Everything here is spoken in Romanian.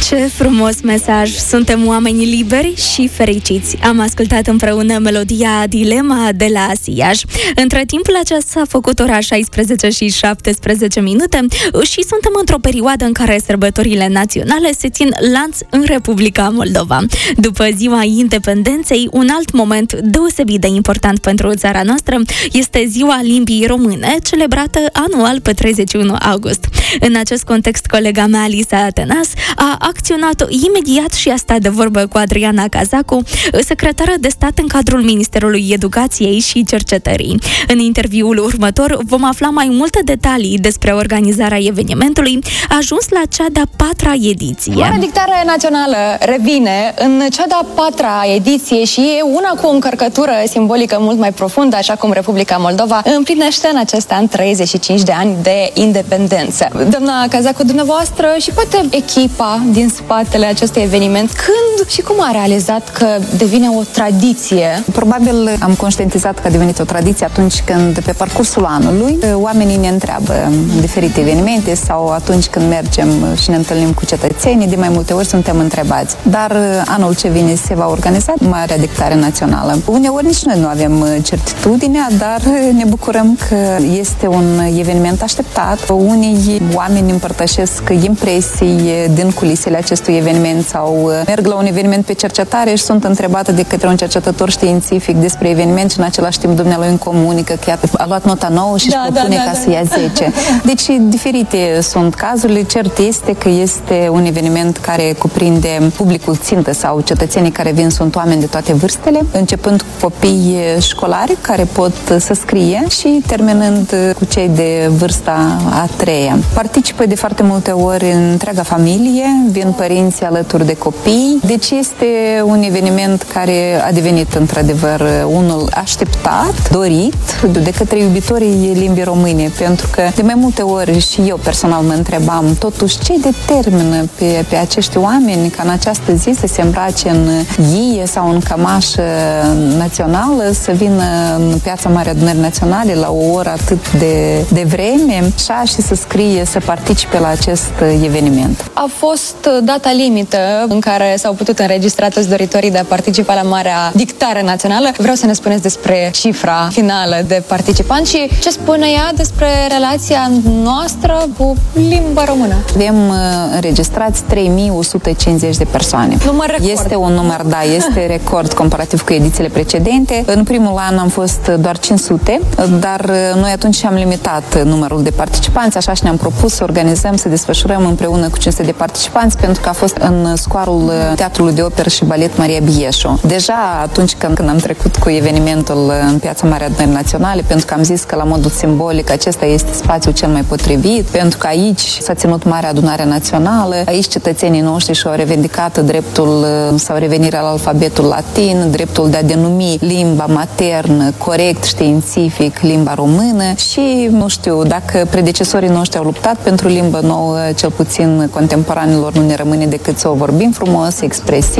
Ce frumos mesaj! Suntem oameni liberi și fericiți. Am ascultat împreună melodia Dilema de la Siaj. Între timp, la ceas s-a făcut ora 16 și 17 minute și suntem într-o perioadă în care sărbătorile naționale se țin lanț în Republica Moldova. După Ziua Independenței, un alt moment deosebit de important pentru țara noastră este Ziua Limbii Române, celebrată anual pe 31 august. În acest context, colega mea, Alisa Atenas, a acționat imediat și a stat de vorbă cu Adriana Cazacu, secretară de stat în cadrul Ministerului Educației și Cercetării. În interviul următor vom afla mai multe detalii despre organizarea evenimentului, ajuns la cea de-a 4-a ediție. Marea Dictare Națională revine în cea de-a 4-a ediție și e una cu o încărcătură simbolică mult mai profundă, așa cum Republica Moldova împlinește în acest an 35 de ani de independență. Doamna Cazacu, dumneavoastră și poate echipa din spatele acestui eveniment, când și cum a realizat că devine o tradiție? Probabil am conștientizat că a devenit o tradiție atunci când, pe parcursul anului, oamenii ne întreabă diferite evenimente sau atunci când mergem și ne întâlnim cu cetățenii, de mai multe ori suntem întrebați. Dar anul ce vine se va organiza Marea Dictare Națională. Uneori nici noi nu avem certitudinea, dar ne bucurăm că este un eveniment așteptat. Unii oameni împărtășesc impresii din culisele acestui eveniment sau merg la un eveniment pe cercetare și sunt întrebate de către un cercetător științific despre eveniment și în același timp dumnealui îmi comunică că a luat nota 9 și își propune ca să ia 10. Deci diferite sunt cazurile. Cert este că este un eveniment care cuprinde publicul țintă sau cetățenii care vin sunt oameni de toate vârstele, începând cu copii școlari care pot să scrie și terminând cu cei de vârsta a 3-a. Participă de foarte multe ori întreaga familie, vin părinții alături de copii, deci este un eveniment care a devenit într-adevăr unul așteptat, dorit de către iubitorii limbii române, pentru că de mai multe ori și eu personal mă întrebam totuși ce determină pe acești oameni ca în această zi să se îmbrace în ghie sau în cămașă națională, să vină în Piața Mare Adunării Naționale la o oră atât de vreme și să scrie, să participe la acest eveniment. A fost data limită în care s-au putut înregistra toți doritorii de a participa la Marea Dictare Națională. Vreau să ne spuneți despre cifra finală de participanți și ce spune ea despre relația noastră cu limba română. Avem înregistrați 3150 de persoane. Număr record. Este un număr, da, este record comparativ cu edițiile precedente. În primul an am fost doar 500, dar noi atunci am limitat numărul de participanți, așa și ne-am propus să organizăm, să desfășurăm împreună cu 500 de participanți, pentru că a fost în scoarul Teatrului de Operă și Balet Maria Bieșu. Deja atunci când am trecut cu evenimentul în Piața Mare Adunării Naționale, pentru că am zis că la modul simbolic acesta este spațiul cel mai potrivit, pentru că aici s-a ținut Marea Adunare Națională, aici cetățenii noștri și-au revendicat dreptul sau revenirea la alfabetul latin, dreptul de a denumi limba maternă, corect, științific, limba română și, nu știu, dacă predecesorii noștri au luptat pentru limbă nouă, cel puțin contemporanilor nu ne rămâne decât să o vorbim frumos, expresiv,